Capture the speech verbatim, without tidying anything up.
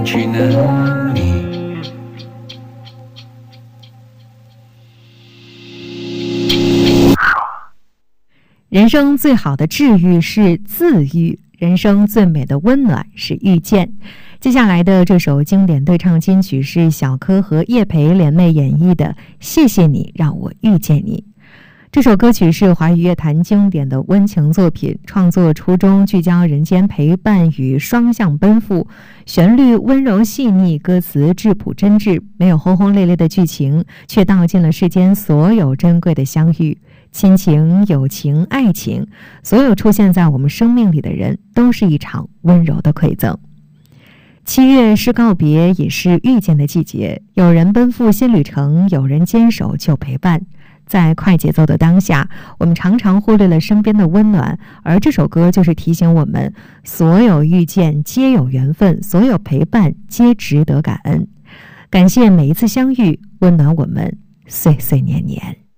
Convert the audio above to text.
去哪里？ 人生最好的治愈是自愈，人生最美的温暖是遇见。接下来的这首经典对唱金曲是小柯和叶培联袂演绎的《谢谢你让我遇见你》。这首歌曲是华语乐坛经典的温情作品，创作初衷聚焦人间陪伴与双向奔赴，旋律温柔细腻，歌词质朴真挚，没有轰轰烈烈的剧情，却道尽了世间所有珍贵的相遇。亲情、友情、爱情，所有出现在我们生命里的人，都是一场温柔的馈赠。七月是告别，也是遇见的季节。有人奔赴新旅程，有人坚守旧陪伴。在快节奏的当下，我们常常忽略了身边的温暖，而这首歌就是提醒我们：所有遇见皆有缘分，所有陪伴皆值得感恩。感谢每一次相遇，温暖我们岁岁年年。